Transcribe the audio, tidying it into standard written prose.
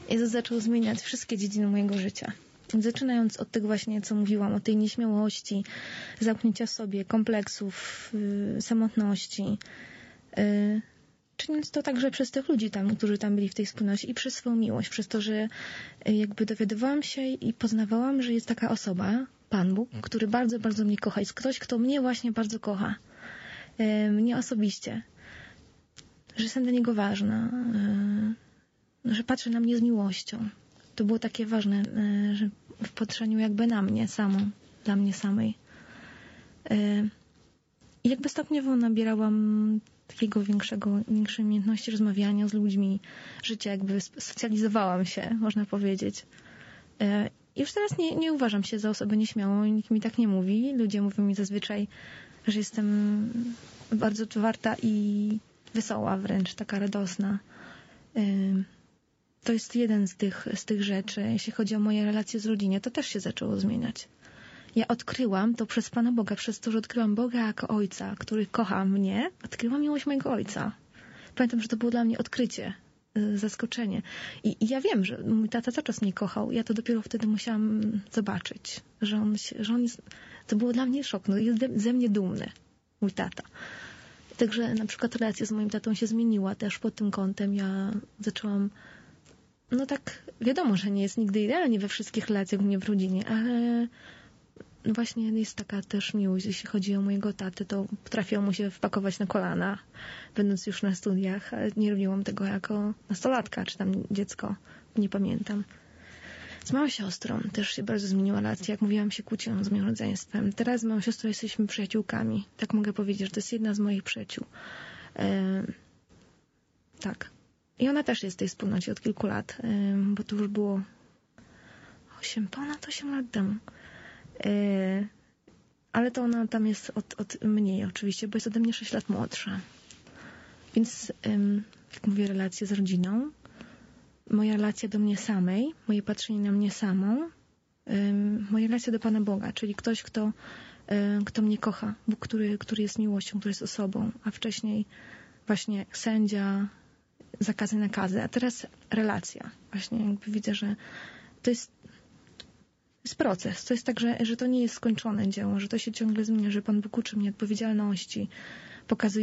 Jezus zaczął zmieniać wszystkie dziedziny mojego życia. Zaczynając od tego właśnie, co mówiłam, o tej nieśmiałości, zamknięcia w sobie, kompleksów, samotności. Czyniąc to także przez tych ludzi tam, którzy tam byli w tej wspólnocie i przez swoją miłość, przez to, że jakby dowiadywałam się i poznawałam, że jest taka osoba, Pan Bóg, który bardzo, bardzo mnie kocha. Jest ktoś, kto mnie właśnie bardzo kocha. Mnie osobiście. Że jestem dla Niego ważna. Że patrzy na mnie z miłością. To było takie ważne, że w patrzeniu jakby na mnie samą, dla mnie samej. I jakby stopniowo nabierałam takiego większej umiejętności rozmawiania z ludźmi, życia, jakby socjalizowałam się, można powiedzieć. I już teraz nie uważam się za osobę nieśmiałą, nikt mi tak nie mówi. Ludzie mówią mi zazwyczaj, że jestem bardzo otwarta i wesoła wręcz, taka radosna. To jest jeden z tych rzeczy. Jeśli chodzi o moje relacje z rodziną, to też się zaczęło zmieniać. Ja odkryłam to przez Pana Boga, przez to, że odkryłam Boga jako Ojca, który kocha mnie, odkryłam miłość mojego Ojca. Pamiętam, że to było dla mnie odkrycie, zaskoczenie. I ja wiem, że mój tata cały czas mnie kochał. Ja to dopiero wtedy musiałam zobaczyć, że on jest... To było dla mnie szok. No, jest ze mnie dumny, mój tata. Także na przykład relacja z moim tatą się zmieniła też pod tym kątem. Ja zaczęłam... No tak, wiadomo, że nie jest nigdy idealnie we wszystkich relacjach u mnie w rodzinie, ale właśnie jest taka też miłość. Jeśli chodzi o mojego tatę, to potrafiło mu się wpakować na kolana, będąc już na studiach, ale nie robiłam tego jako nastolatka, czy tam dziecko, nie pamiętam. Z małą siostrą też się bardzo zmieniła relacja. Jak mówiłam, się kłóciłam z moim rodzeństwem. Teraz z małą siostrą jesteśmy przyjaciółkami. Tak mogę powiedzieć, że to jest jedna z moich przyjaciół. Tak. I ona też jest w tej wspólnocie od kilku lat, bo to już było ponad 8 lat temu. Ale to ona tam jest od mniej oczywiście, bo jest ode mnie 6 lat młodsza. Więc, jak mówię, relacje z rodziną, moja relacja do mnie samej, moje patrzenie na mnie samą, moja relacja do Pana Boga, czyli ktoś, kto mnie kocha, Bóg, który jest miłością, który jest osobą, a wcześniej właśnie sędzia, zakazy, nakazy, a teraz relacja. Właśnie jakby widzę, że to jest proces. To jest tak, że to nie jest skończone dzieło, że to się ciągle zmienia, że Pan Bóg uczy mnie odpowiedzialności, pokazuje